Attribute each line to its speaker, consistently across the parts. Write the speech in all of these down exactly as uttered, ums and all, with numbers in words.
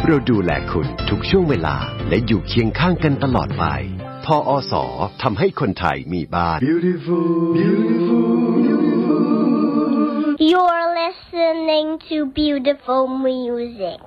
Speaker 1: เราดูแลคุณทุกช่วงเวลาและอยู่เคียงข้างกันตลอดไปพออสทำให้คนไทยมีบ้าน Beautiful Beautiful
Speaker 2: You're listening to beautiful music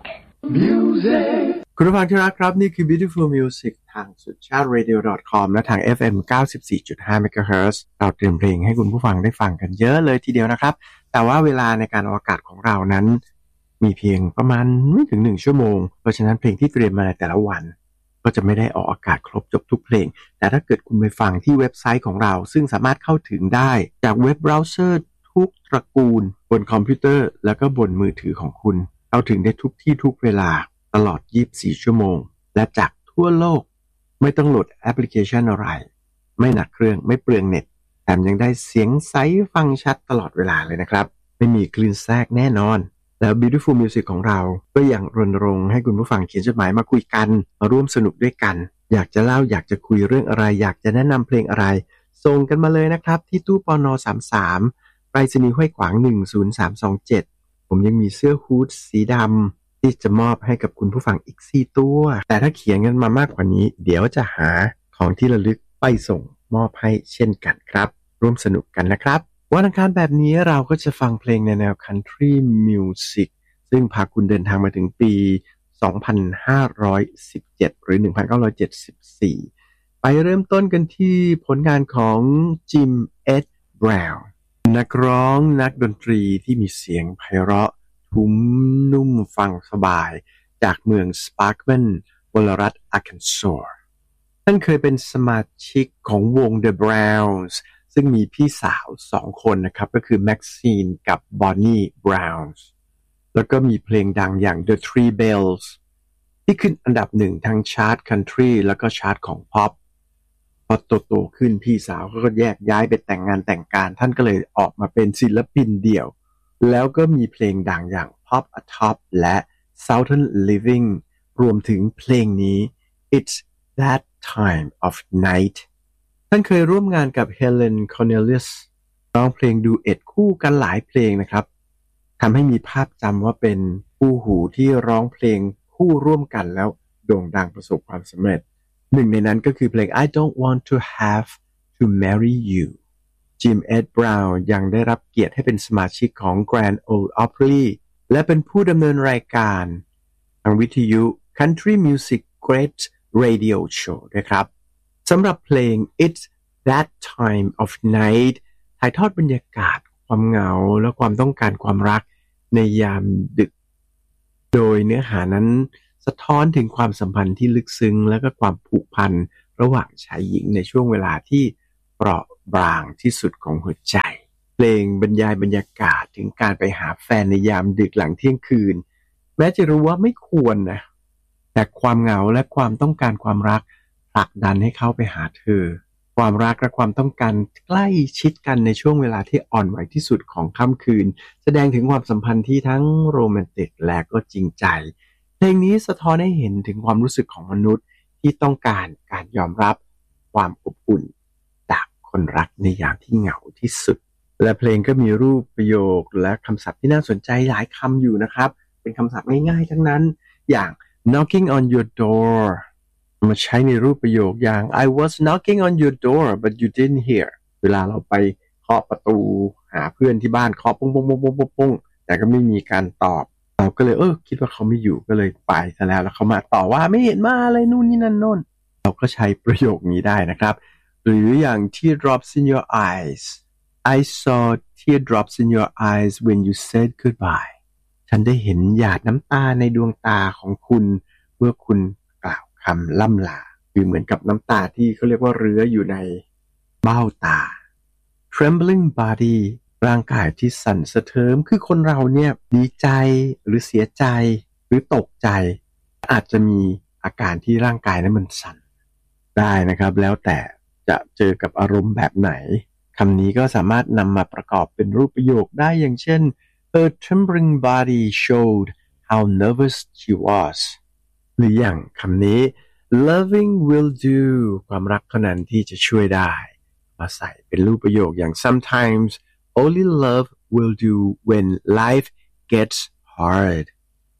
Speaker 3: Music คุณผู้ฟังที่รักครับนี่คือ Beautiful Music ทางสุดชาติ เรดิโอ ดอท คอม และทาง เอฟ เอ็ม เก้าสิบสี่จุดห้า เมกะเฮิรตซ์ เราเตรียมเพลงให้คุณผู้ฟังได้ฟังกันเยอะเลยทีเดียวนะครับแต่ว่าเวลาในการออกอากาศของเรานั้นมีเพียงประมาณไม่ถึงหนึ่งชั่วโมงเพราะฉะนั้นเพลงที่เตรียมมาในแต่ละวันก็จะไม่ได้ออกอากาศครบจบทุกเพลงแต่ถ้าเกิดคุณไปฟังที่เว็บไซต์ของเราซึ่งสามารถเข้าถึงได้จากเว็บเบราว์เซอร์ทุกตระกูลบนคอมพิวเตอร์แล้วก็บนมือถือของคุณเข้าถึงได้ทุกที่ทุกเวลาตลอดยี่สิบสี่ชั่วโมงและจากทั่วโลกไม่ต้องโหลดแอปพลิเคชันอะไรไม่หนักเครื่องไม่เปลืองเน็ตแถมยังได้เสียงใสฟังชัดตลอดเวลาเลยนะครับไม่มีคลื่นแทรกแน่นอนแล้ว Beautiful Music ของเราก็ยังรณรงค์ให้คุณผู้ฟังเขียนจดหมายมาคุยกันมาร่วมสนุกด้วยกันอยากจะเล่าอยากจะคุยเรื่องอะไรอยากจะแนะนำเพลงอะไรส่งกันมาเลยนะครับที่ตู้ปนสามสิบสามไปรษณีย์ห้วยขวางหนึ่งศูนย์สามสองเจ็ดผมยังมีเสื้อฮู้ดสีดำที่จะมอบให้กับคุณผู้ฟังอีกสี่ตัวแต่ถ้าเขียนกันมามากกว่านี้เดี๋ยวจะหาของที่ระลึกไปส่งมอบให้เช่นกันครับร่วมสนุกกันนะครับวันอังคารแบบนี้เราก็จะฟังเพลงในแนว Country Music ซึ่งพาคุณเดินทางมาถึงปี สองพันห้าร้อยสิบเจ็ด หรือ หนึ่งพันเก้าร้อยเจ็ดสิบสี่ ไปเริ่มต้นกันที่ผลงานของจิม เอ็ด บราวน์นักร้องนักดนตรีที่มีเสียงไพเราะทุ้มนุ่มฟังสบายจากเมืองสปาร์คแมนบนรัฐอาร์คันซอสท่านเคยเป็นสมาชิกของวง The Brownsซึ่งมีพี่สาวสองคนนะครับก็คือแม็กซีนกับบอนนี่บราวน์แล้วก็มีเพลงดังอย่าง The Three Bells ที่ขึ้นอันดับหนึ่งทั้งชาร์ตคันทรีแล้วก็ชาร์ตของพ็อปพอโตๆขึ้นพี่สาวก็แยกย้ายไปแต่งงานแต่งการท่านก็เลยออกมาเป็นศิลปินเดี่ยวแล้วก็มีเพลงดังอย่าง Pop Atop และ Southern Living รวมถึงเพลงนี้ It's That Time of Nightท่านเคยร่วมงานกับเฮเลน คอร์เนลิสร้องเพลงดูเอ็ดคู่กันหลายเพลงนะครับทำให้มีภาพจำว่าเป็นคู่หูที่ร้องเพลงคู่ร่วมกันแล้วโด่งดังประสบความสำเร็จหนึ่งในนั้นก็คือเพลง I Don't Want to Have to Marry You จิม เอ็ด บราวน์ยังได้รับเกียรติให้เป็นสมาชิกของ Grand Ole Opry และเป็นผู้ดำเนินรายการทางวิทยุ Country Music Great Radio Show ด้วยครับสำหรับเพลง It's That Time of Night ถ่ายทอดบรรยากาศความเหงาและความต้องการความรักในยามดึกโดยเนื้อหานั้นสะท้อนถึงความสัมพันธ์ที่ลึกซึ้งและก็ความผูกพันระหว่างชายหญิงในช่วงเวลาที่เปราะบางที่สุดของหัวใจเพลงบรรยายบรรยากาศถึงการไปหาแฟนในยามดึกหลังเที่ยงคืนแม้จะรู้ว่าไม่ควรนะแต่ความเหงาและความต้องการความรักผลักดันให้เขาไปหาเธอความรักและความต้องการใกล้ชิดกันในช่วงเวลาที่อ่อนไหวที่สุดของค่ำคืนแสดงถึงความสัมพันธ์ที่ทั้งโรแมนติกและก็จริงใจเพลงนี้สะท้อนให้เห็นถึงความรู้สึกของมนุษย์ที่ต้องการการยอมรับความอบอุ่นจากคนรักในยามที่เหงาที่สุดและเพลงก็มีรูปประโยคและคำศัพท์ที่น่าสนใจหลายคำอยู่นะครับเป็นคำศัพท์ง่ายๆทั้งนั้นอย่าง knocking on your doorมาใช้ในรูปประโยคอย่าง I was knocking on your door but you didn't hear เวลาเราไปเคาะประตูหาเพื่อนที่บ้านเคาะปุ้งปุ้งปุ้งปุ้งปุ้งปุ้งแต่ก็ไม่มีการตอบเราก็เลยเออคิดว่าเขาไม่อยู่ก็เลยไปซะแล้วแล้วเขามาต่อว่าไม่เห็นมาอะไรนู่นนี่นั่นโน่นเราก็ใช้ประโยคนี้ได้นะครับหรืออย่าง teardrops in your eyes I saw teardrops in your eyes when you said goodbye ฉันได้เห็นหยาดน้ำตาในดวงตาของคุณเมื่อคุณกล่าวคำล่ำลาคือเหมือนกับน้ำตาที่เขาเรียกว่าเรื้ออยู่ในเบ้าตา trembling body ร่างกายที่สั่นสะเทิมคือคนเราเนี่ยดีใจหรือเสียใจหรือตกใจอาจจะมีอาการที่ร่างกายนั้นมันสั่นได้นะครับแล้วแต่จะเจอกับอารมณ์แบบไหนคำนี้ก็สามารถนำมาประกอบเป็นรูปประโยคได้อย่างเช่น her trembling body showed how nervous she was หรืออย่างคำนี้ loving will do ความรักเท่านั้นที่จะช่วยได้มาใส่เป็นรูปประโยคอย่าง sometimes only love will do when life gets hard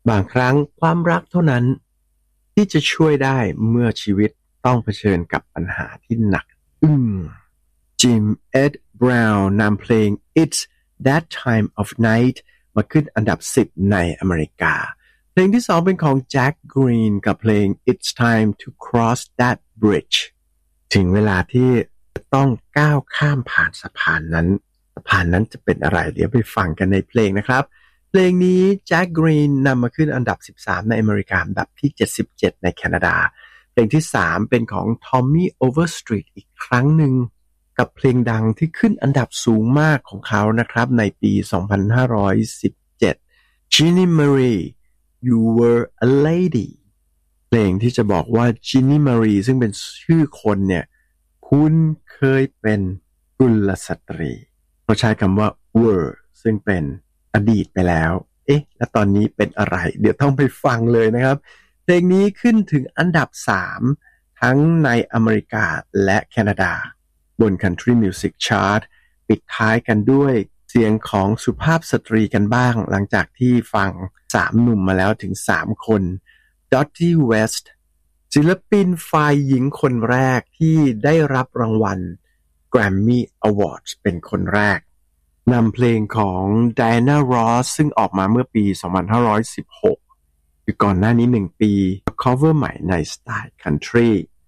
Speaker 3: บางครั้งความรักเท่านั้นที่จะช่วยได้เมื่อชีวิตต้องเผชิญกับปัญหาที่หนักอึ้งจิม เอ็ด บราวน์นำเพลง It's That Time of Night มาขึ้นอันดับสิบในอเมริกาเพลงที่สองเป็นของแจ็ค กรีนกับเพลง It's Time to Cross That Bridge ถึงเวลาที่จะต้องก้าวข้ามผ่านสะพานนั้นสะพานนั้นจะเป็นอะไรเดี๋ยวไปฟังกันในเพลงนะครับเพลงนี้แจ็ค กรีนนำมาขึ้นอันดับสิบสามในอเมริกาอันดับที่เจ็ดสิบเจ็ดในแคนาดาเพลงที่สามเป็นของ Tommy Overstreet อีกครั้งหนึ่งกับเพลงดังที่ขึ้นอันดับสูงมากของเขานะครับในปีสองพันห้าร้อยสิบเจ็ด Jeannie Marie You Were a Lady เพลงที่จะบอกว่า Jeannie Marie ซึ่งเป็นชื่อคนเนี่ยคุณเคยเป็นกุลสตรีเขาใช้คำว่า were ซึ่งเป็นอดีตไปแล้วเอ๊ะแล้วตอนนี้เป็นอะไรเดี๋ยวต้องไปฟังเลยนะครับเพลงนี้ขึ้นถึงอันดับสามทั้งในอเมริกาและแคนาดาบน Country Music Chart ปิดท้ายกันด้วยเสียงของสุภาพสตรีกันบ้างหลังจากที่ฟังสามหนุ่มมาแล้วถึงสามคน Dottie West ศิลปินฝ่ายหญิงคนแรกที่ได้รับรางวัล Grammy Awards เป็นคนแรกนำเพลงของ Diana Ross ซึ่งออกมาเมื่อปีสองพันห้าร้อยสิบหกคือก่อนหน้านี้หนึ่งปี cover ใหม่ในสไตล์ Country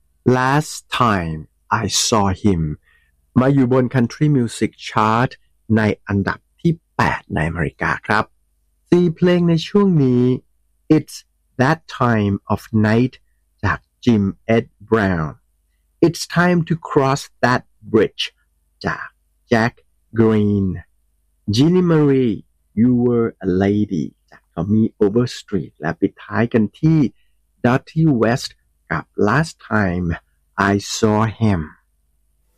Speaker 3: Last Time I Saw Him มาอยู่บน Country Music Chart ในอันดับที่แปดในอเมริกาครับสี่เพลงในช่วงนี้ It's That Time of Night จาก Jim Ed Brown It's Time to Cross That Bridge จาก Jack Green Jeannie Marie You Were a Lady จาก Tommy Overstreet และปิดท้ายกันที่ Dottie West กับ Last Time I Saw Him